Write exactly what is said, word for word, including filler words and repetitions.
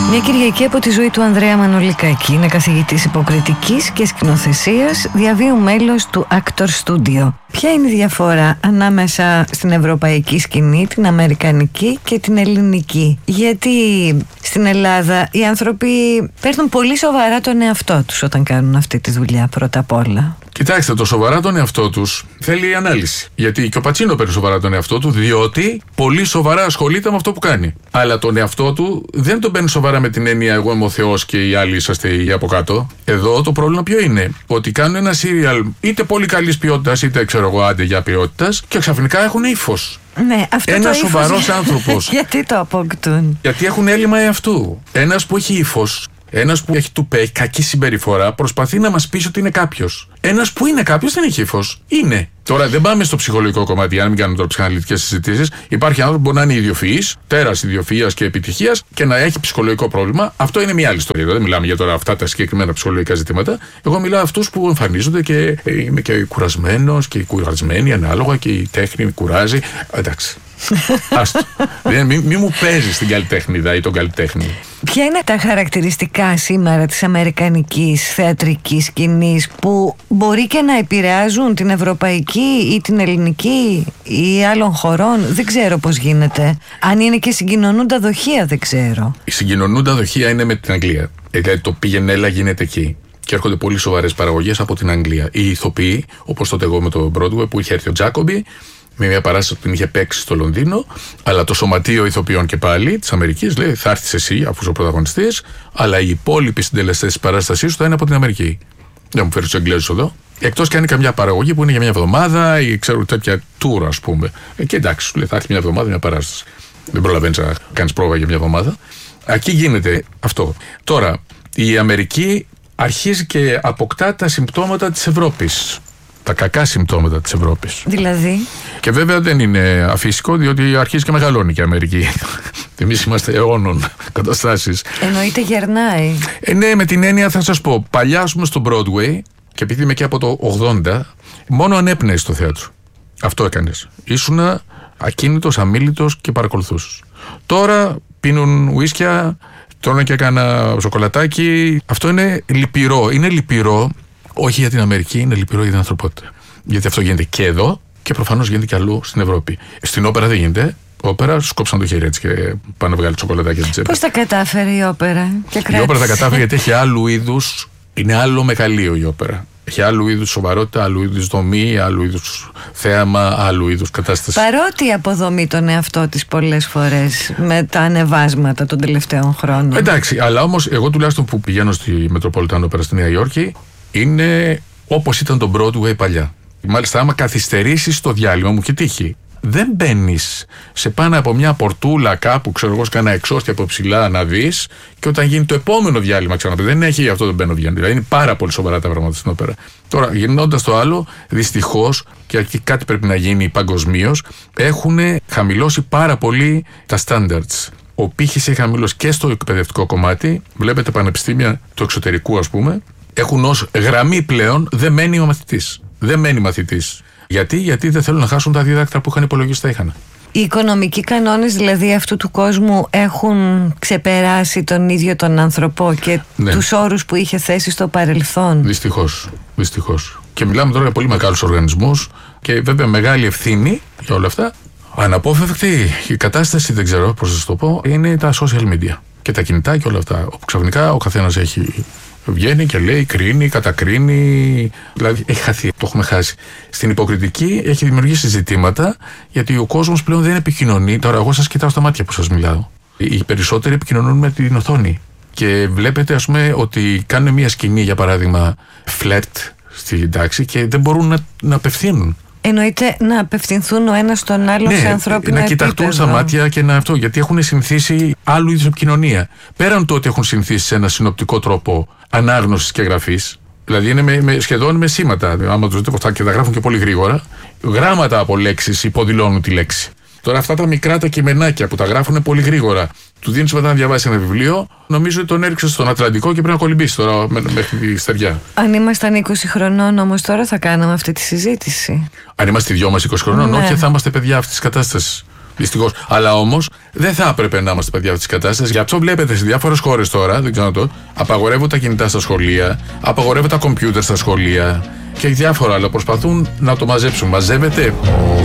Μια Κυριακή από τη ζωή του Ανδρέα Μανολικάκη. Είναι καθηγητής υποκριτικής και σκηνοθεσίας, διαβίου μέλος του Actor Studio. Ποια είναι η διαφορά ανάμεσα στην ευρωπαϊκή σκηνή, την αμερικανική και την ελληνική? Γιατί στην Ελλάδα οι άνθρωποι παίρνουν πολύ σοβαρά τον εαυτό τους όταν κάνουν αυτή τη δουλειά, πρώτα απ' όλα. Κοιτάξτε, το σοβαρά τον εαυτό τους θέλει ανάλυση. Γιατί και ο Πατσίνο παίρνει σοβαρά τον εαυτό του, διότι πολύ σοβαρά ασχολείται με αυτό που κάνει. Αλλά τον εαυτό του δεν τον παίρνει σοβαρά με την έννοια εγώ είμαι ο Θεός και οι άλλοι είσαστε οι από κάτω. Εδώ το πρόβλημα ποιο είναι? Ότι κάνουν ένα σύριαλ είτε πολύ καλής ποιότητας, είτε ξέρω εγώ άντε για ποιότητας, και ξαφνικά έχουν ύφος. Ναι, αυτό ένας το σοβαρός άνθρωπος. Γιατί το αποκτούν? Γιατί έχουν έλλειμμα εαυτού. Ένας που έχει ύφος, ένας που έχει τουπέ, έχει κακή συμπεριφορά, προσπαθεί να μας πείσει ότι είναι κάποιος. Ένας που είναι κάποιος δεν έχει ύφος. Είναι. Τώρα δεν πάμε στο ψυχολογικό κομμάτι, αν μην κάνουμε τώρα ψυχαναλυτικές συζητήσεις. Υπάρχει άνθρωπος που μπορεί να είναι ιδιοφυής, τέρας ιδιοφυΐας και επιτυχίας, και να έχει ψυχολογικό πρόβλημα. Αυτό είναι μια άλλη ιστορία. Δεν μιλάμε για τώρα αυτά τα συγκεκριμένα ψυχολογικά ζητήματα. Εγώ μιλάω αυτούς που εμφανίζονται και είμαι και κουρασμένος και κουρασμένοι ανάλογα και η τέχνη κουράζει. Εντάξει. Άστο. Μην μη μου παίζεις την καλλιτέχνηδα ή τον καλλιτέχνη. Ποια είναι τα χαρακτηριστικά σήμερα της αμερικανικής θεατρικής σκηνής που μπορεί και να επηρεάζουν την ευρωπαϊκή ή την ελληνική ή άλλων χωρών? Δεν ξέρω πώς γίνεται. Αν είναι και συγκοινωνούντα δοχεία δεν ξέρω. Η συγκοινωνούντα δοχεία είναι με την Αγγλία. Δηλαδή το πήγαινε έλα γίνεται εκεί. Και έρχονται πολύ σοβαρές παραγωγές από την Αγγλία. Οι ηθοποιοί, όπως τότε εγώ με το Broadway που είχε έρθει ο Τζάκομπι, με μια παράσταση που την είχε παίξει στο Λονδίνο, αλλά το σωματείο ηθοποιών και πάλι της Αμερικής λέει θα έρθεις εσύ αφού είσαι ο πρωταγωνιστής, αλλά οι υπόλοιποι συντελεστές της παράστασής σου θα είναι από την Αμερική. Δεν μου φέρει τους Εγγλέζους εδώ. Εκτός και αν είναι καμιά παραγωγή που είναι για μια εβδομάδα ή ξέρω τέτοια tour, ας πούμε. Ε, και εντάξει, σου λέει θα έρθει μια εβδομάδα μια παράσταση. Δεν προλαβαίνεις να κάνεις πρόβα για μια εβδομάδα. Εκεί γίνεται αυτό. Τώρα, η Αμερική αρχίζει και αποκτά τα συμπτώματα της Ευρώπης. Τα κακά συμπτώματα της Ευρώπης. Δηλαδή. Και βέβαια δεν είναι αφύσικο, διότι αρχίζει και μεγαλώνει και η Αμερική. Εμείς είμαστε αιώνων καταστάσεις. Εννοείται γερνάει. Ε, ναι, με την έννοια θα σας πω. Παλιά, ας πούμε, στο Broadway, και επειδή είμαι και από το ογδόντα, μόνο ανέπνεες στο θέατρο. Αυτό έκανες. Ήσουνα ακίνητος, αμίλητος και παρακολουθούσες. Τώρα πίνουν ουίσκια, τρώνε και κάνα σοκολατάκι. Αυτό είναι λυπηρό. Είναι λυπηρό. Όχι για την Αμερική, είναι λυπηρό για την ανθρωπότητα. Γιατί αυτό γίνεται και εδώ και προφανώς γίνεται και αλλού στην Ευρώπη. Στην όπερα δεν γίνεται. Όπερα σκόψαν το χέρι έτσι και πάνε να βγάλει τσοκολατάκια στην τσέπη. Πώς τα κατάφερε η όπερα? Και η όπερα τα κατάφερε γιατί έχει άλλου είδους, είναι άλλο μεγαλείο η όπερα. Έχει άλλου είδους σοβαρότητα, άλλου είδους δομή, άλλου είδους θέαμα, άλλου είδους κατάσταση. Παρότι αποδομεί τον εαυτό της πολλές φορές με τα ανεβάσματα των τελευταίων χρόνων. Εντάξει, αλλά όμως εγώ τουλάχιστον που πηγαίνω στη Μετροπολιτάν Όπερα στη Νέα Υόρκη, είναι όπως ήταν το Broadway παλιά. Μάλιστα, άμα καθυστερήσεις το διάλειμμα, μου και τύχει, δεν μπαίνεις σε πάνω από μια πορτούλα κάπου, ξέρω εγώ, κάνα εξώστη από ψηλά να δεις, και όταν γίνει το επόμενο διάλειμμα ξαναπεί. Δεν έχει αυτό, δεν μπαίνω βγαίνει. Δηλαδή είναι πάρα πολύ σοβαρά τα πράγματα στην όπερα. Τώρα, γυρνώντας το άλλο, δυστυχώς, και εκεί κάτι πρέπει να γίνει παγκοσμίως, έχουν χαμηλώσει πάρα πολύ τα standards. Ο πύχης έχει χαμηλώσει και στο εκπαιδευτικό κομμάτι. Βλέπετε πανεπιστήμια του εξωτερικού, ας πούμε, έχουν ως γραμμή πλέον δεν μένει ο μαθητής. Δεν μένει μαθητής. Γιατί? Γιατί δεν θέλουν να χάσουν τα δίδακτρα που είχαν υπολογίσει τα είχαν. Οι οικονομικοί κανόνες δηλαδή αυτού του κόσμου έχουν ξεπεράσει τον ίδιο τον άνθρωπο και ναι. τους όρους που είχε θέσει στο παρελθόν. Δυστυχώς. Δυστυχώς. Και μιλάμε τώρα για πολύ μεγάλους οργανισμούς και βέβαια μεγάλη ευθύνη για όλα αυτά. Αναπόφευκτη η κατάσταση, δεν ξέρω πώς να σας το πω, είναι τα social media και τα κινητά και όλα αυτά. Όπου ξαφνικά ο καθένας έχει. Βγαίνει και λέει, κρίνει, κατακρίνει. Δηλαδή έχει χαθεί, το έχουμε χάσει. Στην υποκριτική έχει δημιουργήσει ζητήματα, γιατί ο κόσμος πλέον δεν επικοινωνεί. Τώρα, εγώ σας κοιτάω στα μάτια που σας μιλάω. Οι περισσότεροι επικοινωνούν με την οθόνη. Και βλέπετε, ας πούμε, ότι κάνουν μια σκηνή, για παράδειγμα, φλερτ στην τάξη και δεν μπορούν να, να απευθύνουν. Εννοείται να απευθυνθούν ο ένας στον άλλο, ναι, σε ανθρώπινο να επίπεδο. κοιταχτούν στα μάτια και να αυτό. Γιατί έχουν συνηθίσει άλλου είδους επικοινωνία. Πέραν το ότι έχουν συνηθίσει σε ένα συνοπτικό τρόπο ανάγνωσης και γραφής. Δηλαδή είναι με, με, σχεδόν με σήματα. Άμα τους δείτε και τα γράφουν και πολύ γρήγορα. Γράμματα από λέξεις υποδηλώνουν τη λέξη. Τώρα αυτά τα μικρά τα κειμενάκια που τα γράφουν πολύ γρήγορα, του δίνεις μετά να διαβάσει ένα βιβλίο, νομίζω ότι τον έριξε στον Ατλαντικό και πρέπει να κολυμπήσει τώρα μέχρι τη στεριά. Αν ήμασταν είκοσι χρονών όμως τώρα θα κάναμε αυτή τη συζήτηση. Αν είμαστε οι δυο μας είκοσι χρονών, ναι. όχι, θα είμαστε παιδιά αυτής της κατάστασης. Δυστυχώς. Αλλά όμως δεν θα έπρεπε να είμαστε παιδιά αυτή τη κατάσταση. Γι' αυτό βλέπετε σε διάφορες χώρες τώρα, δεν ξέρω το, απαγορεύουν τα κινητά στα σχολεία, απαγορεύουν τα κομπιούτερ στα σχολεία και διάφορα άλλα. Προσπαθούν να το μαζέψουν. Μαζεύεται.